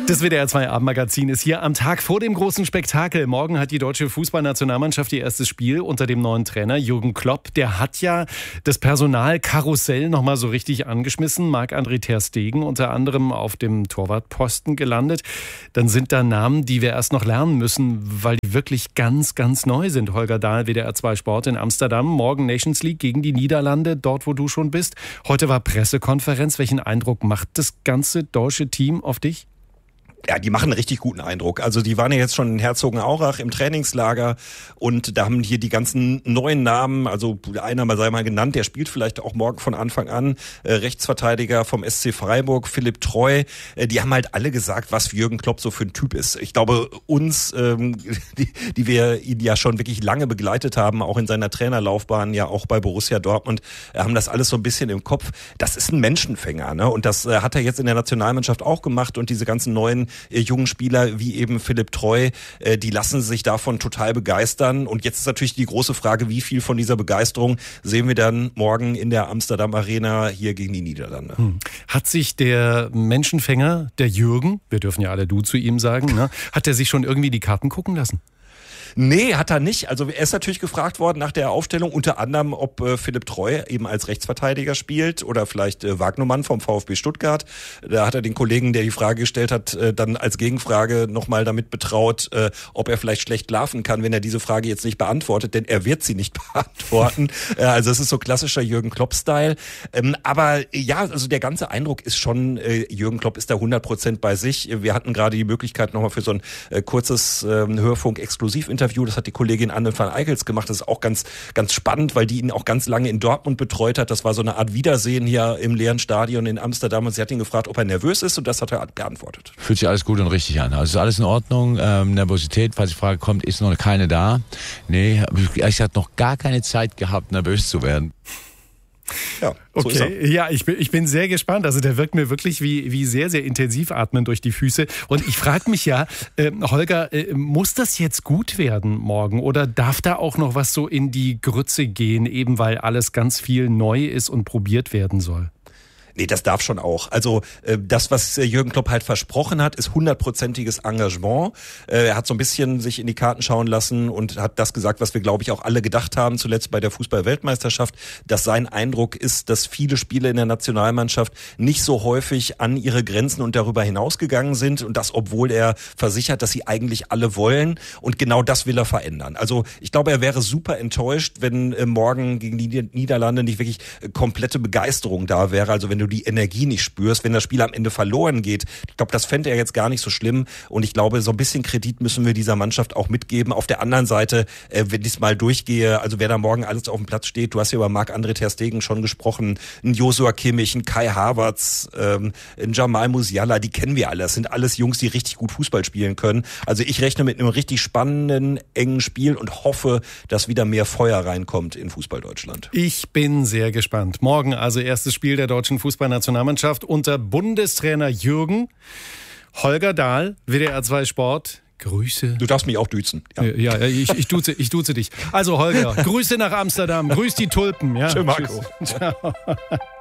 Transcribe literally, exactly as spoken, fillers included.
Das W D R zwei Abendmagazin ist hier am Tag vor dem großen Spektakel. Morgen hat die deutsche Fußballnationalmannschaft ihr erstes Spiel unter dem neuen Trainer Jürgen Klopp. Der hat ja das Personalkarussell nochmal so richtig angeschmissen. Marc-André ter Stegen unter anderem auf dem Torwartposten gelandet. Dann sind da Namen, die wir erst noch lernen müssen, weil die wirklich ganz, ganz neu sind. Holger Dahl, W D R zwei Sport in Amsterdam. Morgen Nations League gegen die Niederlande, dort wo du schon bist. Heute war Pressekonferenz. Welchen Eindruck macht das ganze deutsche Team auf dich? Ja, die machen einen richtig guten Eindruck. Also die waren ja jetzt schon in Herzogenaurach im Trainingslager und da haben hier die ganzen neuen Namen, also einer mal sei mal genannt, der spielt vielleicht auch morgen von Anfang an, äh, Rechtsverteidiger vom S C Freiburg, Philipp Treu, äh, die haben halt alle gesagt, was Jürgen Klopp so für ein Typ ist. Ich glaube, uns, ähm, die, die wir ihn ja schon wirklich lange begleitet haben, auch in seiner Trainerlaufbahn, ja auch bei Borussia Dortmund, äh, haben das alles so ein bisschen im Kopf. Das ist ein Menschenfänger, ne? Und das äh, hat er jetzt in der Nationalmannschaft auch gemacht und diese ganzen neuen Äh, jungen Spieler wie eben Philipp Treu, äh, die lassen sich davon total begeistern. Und jetzt ist natürlich die große Frage, wie viel von dieser Begeisterung sehen wir dann morgen in der Amsterdam Arena hier gegen die Niederlande. Hm. Hat sich der Menschenfänger, der Jürgen, wir dürfen ja alle du zu ihm sagen, ne, hat er sich schon irgendwie die Karten gucken lassen? Nee, hat er nicht. Also er ist natürlich gefragt worden nach der Aufstellung, unter anderem, ob äh, Philipp Treu eben als Rechtsverteidiger spielt oder vielleicht äh, Wagnumann vom VfB Stuttgart. Da hat er den Kollegen, der die Frage gestellt hat, äh, dann als Gegenfrage nochmal damit betraut, äh, ob er vielleicht schlecht schlafen kann, wenn er diese Frage jetzt nicht beantwortet, denn er wird sie nicht beantworten. äh, also es ist so klassischer Jürgen Klopp-Style. Ähm, aber ja, also der ganze Eindruck ist schon, äh, Jürgen Klopp ist da hundert Prozent bei sich. Wir hatten gerade die Möglichkeit nochmal für so ein äh, kurzes äh, Hörfunk-Exklusiv-Interview. Das hat die Kollegin Anne van Eickels gemacht. Das ist auch ganz, ganz spannend, weil die ihn auch ganz lange in Dortmund betreut hat. Das war so eine Art Wiedersehen hier im leeren Stadion in Amsterdam. Und sie hat ihn gefragt, ob er nervös ist. Und das hat er beantwortet. Fühlt sich alles gut und richtig an. Also ist alles in Ordnung. Ähm, Nervosität, falls die Frage kommt, ist noch keine da. Nee, ich habe noch gar keine Zeit gehabt, nervös zu werden. Ja, so okay, ist er. Ja, ich bin, ich bin sehr gespannt. Also der wirkt mir wirklich wie, wie sehr, sehr intensiv atmen durch die Füße. Und ich frage mich ja, äh, Holger, äh, muss das jetzt gut werden morgen? Oder darf da auch noch was so in die Grütze gehen, eben weil alles ganz viel neu ist und probiert werden soll? Nee, das darf schon auch. Also äh, das, was äh, Jürgen Klopp halt versprochen hat, ist hundertprozentiges Engagement. Äh, er hat so ein bisschen sich in die Karten schauen lassen und hat das gesagt, was wir, glaube ich, auch alle gedacht haben, zuletzt bei der Fußball-Weltmeisterschaft, dass sein Eindruck ist, dass viele Spiele in der Nationalmannschaft nicht so häufig an ihre Grenzen und darüber hinausgegangen sind und das, obwohl er versichert, dass sie eigentlich alle wollen und genau das will er verändern. Also ich glaube, er wäre super enttäuscht, wenn äh, morgen gegen die Niederlande nicht wirklich äh, komplette Begeisterung da wäre, also wenn du die Energie nicht spürst, wenn das Spiel am Ende verloren geht. Ich glaube, das fände er jetzt gar nicht so schlimm und ich glaube, so ein bisschen Kredit müssen wir dieser Mannschaft auch mitgeben. Auf der anderen Seite, äh, wenn ich es mal durchgehe, also wer da morgen alles auf dem Platz steht, du hast ja über Marc-André ter Stegen schon gesprochen, ein Joshua Kimmich, ein Kai Havertz, ähm, ein Jamal Musiala, die kennen wir alle. Das sind alles Jungs, die richtig gut Fußball spielen können. Also ich rechne mit einem richtig spannenden, engen Spiel und hoffe, dass wieder mehr Feuer reinkommt in Fußball Deutschland. Ich bin sehr gespannt. Morgen also erstes Spiel der deutschen Fußballnationalmannschaft unter Bundestrainer Jürgen. Holger Dahl, W D R zwei Sport. Grüße. Du darfst mich auch duzen. Ja, ja ich, ich, duze, ich duze dich. Also Holger, Grüße nach Amsterdam. Grüß die Tulpen. Ja. Tschö, Marco. Ciao.